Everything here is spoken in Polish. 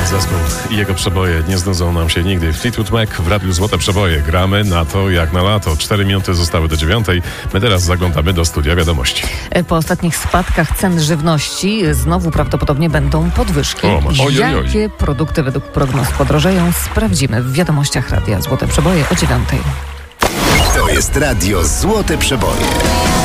Zespół i jego przeboje nie znudzą nam się nigdy. Fleetwood Mac w Radiu Złote Przeboje. Gramy na to jak na lato. 4 minuty zostały do 9. My teraz zaglądamy do studia wiadomości. Po ostatnich spadkach cen żywności znowu prawdopodobnie będą podwyżki. Jakie produkty według prognoz podrożeją, sprawdzimy w wiadomościach Radia Złote Przeboje o 9. To jest Radio Złote Przeboje.